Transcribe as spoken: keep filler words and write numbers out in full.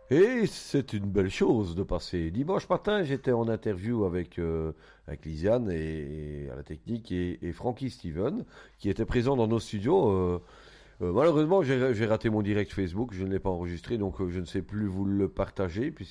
Et c'est une belle chose de passer. Dimanche matin, j'étais en interview avec, euh, avec Lisiane et, et à la technique et, et Frankie Steven, qui était présent dans nos studios. Euh, euh, malheureusement, j'ai j'ai raté mon direct Facebook, je ne l'ai pas enregistré, donc euh, je ne sais plus vous le partager,